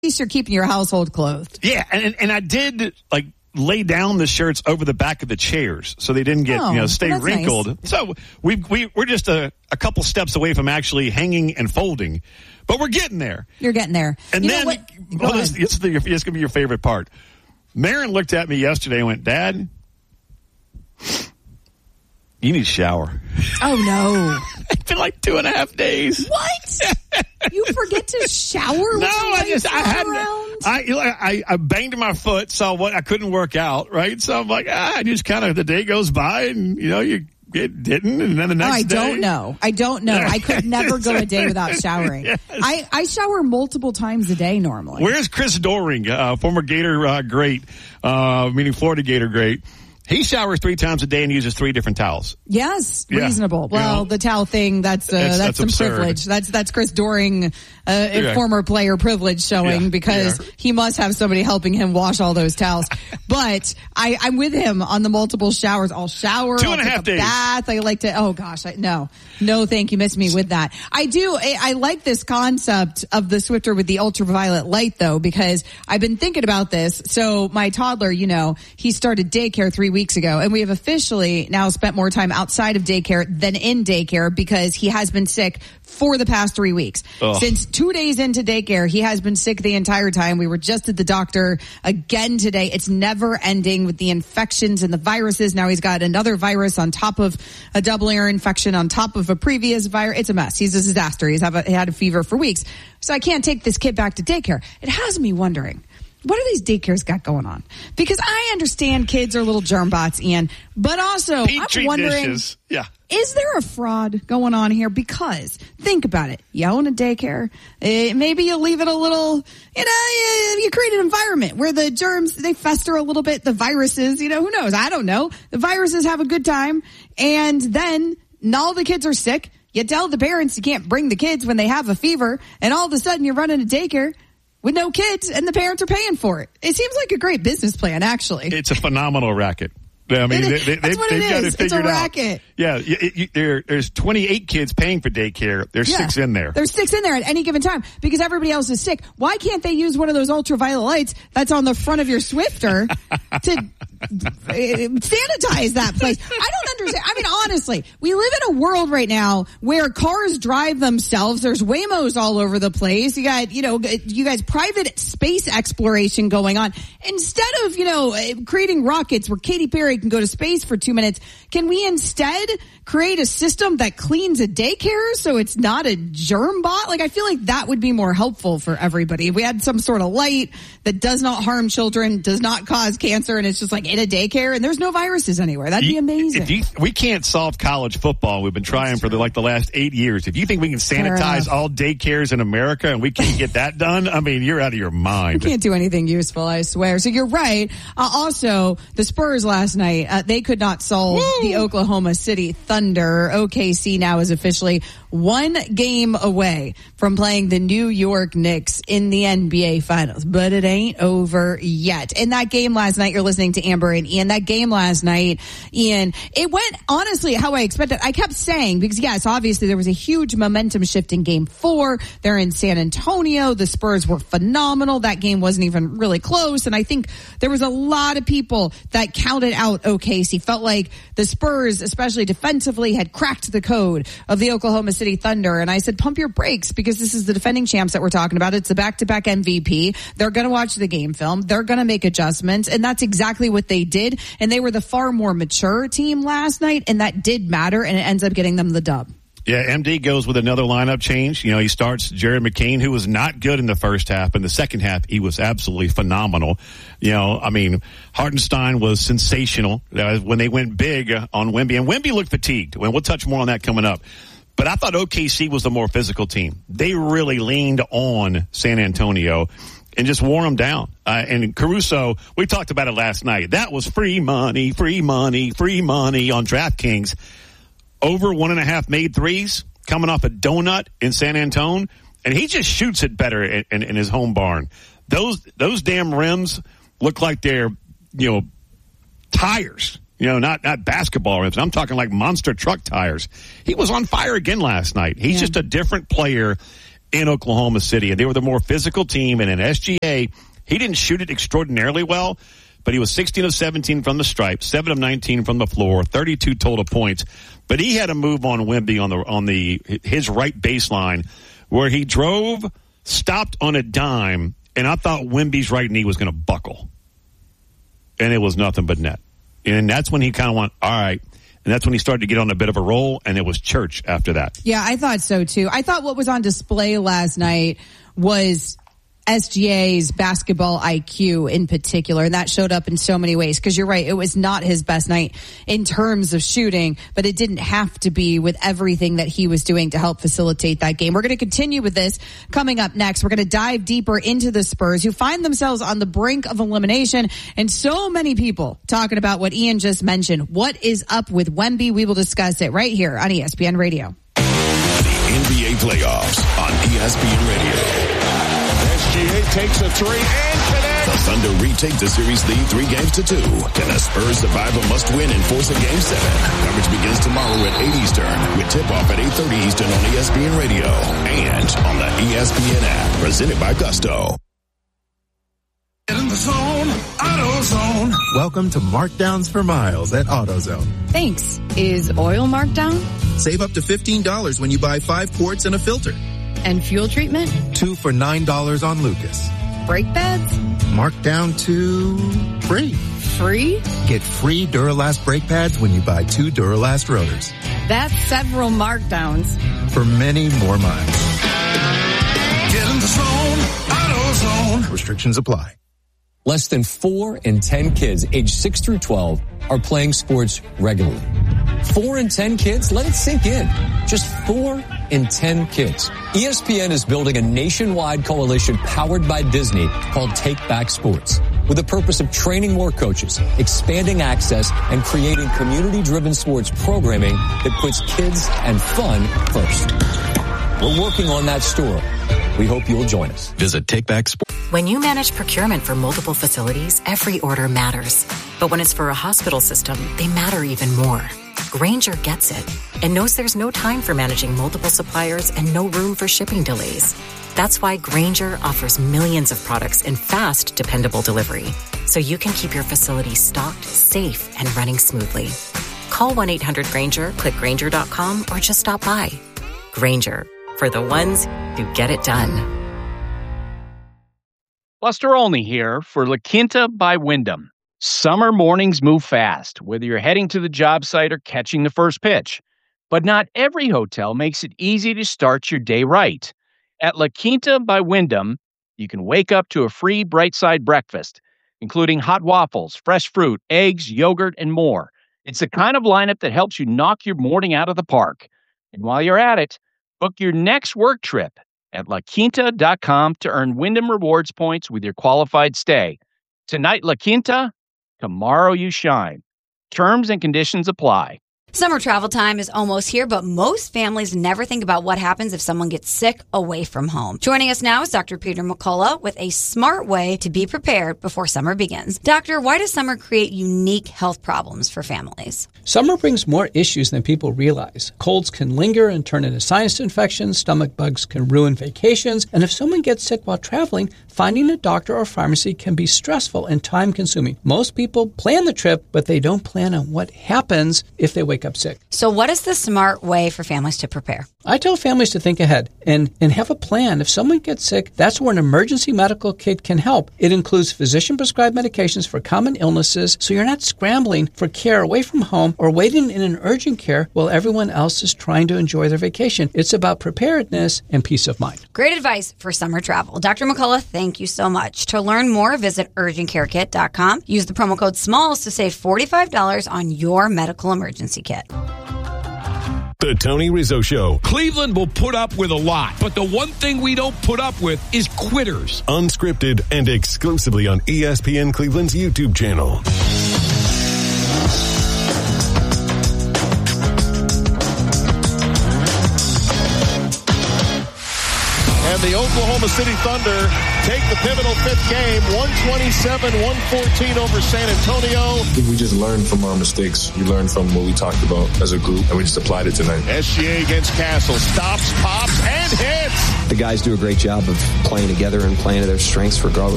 least you're keeping your household clothed. Yeah, and I did like lay down the shirts over the back of the chairs so they didn't get stay wrinkled. Nice. So we're just a couple steps away from actually hanging and folding, but we're getting there. You're getting there. And you then this is going to be your favorite part. Marin looked at me yesterday and went, "Dad, you need a shower." Oh, no. It's been like 2.5 days. What? You forget to shower? No, I banged my foot, so I couldn't work out, right? So I'm like, I just kind of, the day goes by and, it didn't, and then the next day. I don't know. I could never go a day without showering. Yes. I shower multiple times a day normally. Where's Chris Doering, former Gator great, meaning Florida Gator great? He showers 3 times a day and uses 3 different towels. Yes, reasonable. Well, the towel thing, that's some absurd. privilege. That's Chris Doering, former player privilege showing because he must have somebody helping him wash all those towels. But I'm with him on the multiple showers. I'll shower. 2.5 I'll take a days. bath. I like to, oh gosh, no, thank you. Miss me with that. I like this concept of the Swifter with the ultraviolet light though, because I've been thinking about this. So my toddler, he started daycare 3 weeks ago, and we have officially now spent more time outside of daycare than in daycare because he has been sick for the past 3 weeks. Ugh. Since 2 days into daycare, he has been sick the entire time. We were just at the doctor again today. It's never ending with the infections and the viruses. Now he's got another virus on top of a double ear infection on top of a previous virus. It's a mess. He's a disaster. He had a fever for weeks. So I can't take this kid back to daycare. It has me wondering, what do these daycares got going on? Because I understand kids are little germ bots, Ian, but also I'm wondering, is there a fraud going on here? Because think about it. You own a daycare. Maybe you leave it a little, you create an environment where the germs, they fester a little bit. The viruses, who knows? I don't know. The viruses have a good time. And then all the kids are sick. You tell the parents you can't bring the kids when they have a fever. And all of a sudden you're running a daycare with no kids, and the parents are paying for it. It seems like a great business plan, actually. It's a phenomenal racket. I mean, that's what it is. It's a racket. Yeah, there's 28 kids paying for daycare. There's 6 in there. There's 6 in there at any given time because everybody else is sick. Why can't they use one of those ultraviolet lights that's on the front of your Swifter to sanitize that place? I don't understand. I mean, honestly, we live in a world right now where cars drive themselves. There's Waymos all over the place. You got, you guys, private space exploration going on. Instead of, creating rockets where Katy Perry can go to space for 2 minutes, can we instead create a system that cleans a daycare so it's not a germ bot? Like, I feel like that would be more helpful for everybody. If we had some sort of light that does not harm children, does not cause cancer, and it's just like in a daycare and there's no viruses anywhere. That'd be amazing. We can't solve college football. We've been trying for the last 8 years. If you think we can sanitize all daycares in America and we can't get that done, I mean, you're out of your mind. We can't do anything useful, I swear. So you're right. Also, the Spurs last night, they could not solve the Oklahoma City Thunder. OKC now is officially 1 game away from playing the New York Knicks in the NBA Finals. But it ain't over yet. In that game last night, you're listening to Amber and Ian. That game last night, Ian, it went honestly how I expected. I kept saying, because yes, obviously there was a huge momentum shift in game 4. They're in San Antonio. The Spurs were phenomenal. That game wasn't even really close. And I think there was a lot of people that counted out OKC. Felt like the Spurs, especially defensively, had cracked the code of the Oklahoma City Thunder. And I said, pump your brakes, because this is the defending champs that we're talking about. It's the back-to-back MVP. They're going to watch the game film. They're going to make adjustments. And that's exactly what they did. And they were the far more mature team last night. And that did matter. And it ends up getting them the dub. Yeah, MD goes with another lineup change. He starts Jared McCain, who was not good in the first half. In the second half, he was absolutely phenomenal. Hartenstein was sensational when they went big on Wemby. And Wemby looked fatigued. And we'll touch more on that coming up. But I thought OKC was the more physical team. They really leaned on San Antonio and just wore them down. And Caruso, we talked about it last night. That was free money on DraftKings. Over 1.5 made threes coming off a donut in San Antonio, and he just shoots it better in his home barn. Those damn rims look like they're, tires, not basketball rims. I'm talking like monster truck tires. He was on fire again last night. He's just a different player. in Oklahoma City, and they were the more physical team. And in SGA, he didn't shoot it extraordinarily well, but he was 16 of 17 from the stripe, 7 of 19 from the floor, 32 total points. But he had a move on Wemby on his right baseline where he drove, stopped on a dime, and I thought Wemby's right knee was going to buckle. And it was nothing but net. And that's when he kind of went, all right. And that's when he started to get on a bit of a roll, and it was church after that. Yeah, I thought so, too. I thought what was on display last night was SGA's basketball IQ in particular, and that showed up in so many ways, because you're right, it was not his best night in terms of shooting, but it didn't have to be with everything that he was doing to help facilitate that game. We're going to continue with this coming up next. We're going to dive deeper into the Spurs, who find themselves on the brink of elimination, and so many people talking about what Ian just mentioned. What is up with Wemby? We will discuss it right here on ESPN Radio. The NBA playoffs on ESPN Radio. SGA takes a three and connects. The Thunder retake the series lead 3-2. Can the Spurs survive a must-win and force a Game 7? Coverage begins tomorrow at 8 Eastern with tip-off at 8:30 Eastern on ESPN Radio and on the ESPN app. Presented by Gusto. In the zone, AutoZone. Welcome to Markdowns for Miles at AutoZone. Thanks. Is oil marked down? Save up to $15 when you buy 5 quarts and a filter. And fuel treatment? 2 for $9 on Lucas. Brake pads? Marked down to free. Free? Get free Duralast brake pads when you buy 2 Duralast rotors. That's several markdowns. For many more miles. Get in the zone, AutoZone. Restrictions apply. Less than 4 in 10 kids aged 6 through 12 are playing sports regularly. 4 in 10 kids? Let it sink in. Just 4 in 10 kids. ESPN is building a nationwide coalition powered by Disney called Take Back Sports, with the purpose of training more coaches, expanding access, and creating community-driven sports programming that puts kids and fun first. We're working on that story. We hope you'll join us. Visit Take Back Sports. When you manage procurement for multiple facilities, every order matters. But when it's for a hospital system, they matter even more. Grainger gets it and knows there's no time for managing multiple suppliers and no room for shipping delays. That's why Grainger offers millions of products in fast, dependable delivery, so you can keep your facility stocked, safe, and running smoothly. Call 1-800-GRAINGER, click Grainger.com, or just stop by. Grainger, for the ones who get it done. Buster Olney here for La Quinta by Wyndham. Summer mornings move fast, whether you're heading to the job site or catching the first pitch. But not every hotel makes it easy to start your day right. At La Quinta by Wyndham, you can wake up to a free Bright Side breakfast, including hot waffles, fresh fruit, eggs, yogurt, and more. It's the kind of lineup that helps you knock your morning out of the park. And while you're at it, book your next work trip at LaQuinta.com to earn Wyndham Rewards points with your qualified stay. Tonight, La Quinta, tomorrow you shine. Terms and conditions apply. Summer travel time is almost here, but most families never think about what happens if someone gets sick away from home. Joining us now is Dr. Peter McCullough with a smart way to be prepared before summer begins. Doctor, why does summer create unique health problems for families? Summer brings more issues than people realize. Colds can linger and turn into sinus infections, stomach bugs can ruin vacations, and if someone gets sick while traveling, finding a doctor or pharmacy can be stressful and time-consuming. Most people plan the trip, but they don't plan on what happens if they wake up sick. So what is the smart way for families to prepare? I tell families to think ahead and have a plan. If someone gets sick, that's where an emergency medical kit can help. It includes physician-prescribed medications for common illnesses, so you're not scrambling for care away from home or waiting in an urgent care while everyone else is trying to enjoy their vacation. It's about preparedness and peace of mind. Great advice for summer travel. Dr. McCullough, thank you so much. To learn more, visit UrgentCareKit.com. Use the promo code SMALLS to save $45 on your medical emergency kit. The Tony Rizzo Show. Cleveland will put up with a lot, but the one thing we don't put up with is quitters. Unscripted and exclusively on ESPN Cleveland's YouTube channel. And And the Oklahoma City Thunder take the pivotal fifth game, 127-114 over San Antonio. I think we just learned from our mistakes. We learned from what we talked about as a group, and we just applied it tonight. SGA against Castle. Stops, pops, and hits. The guys do a great job of playing together and playing to their strengths regardless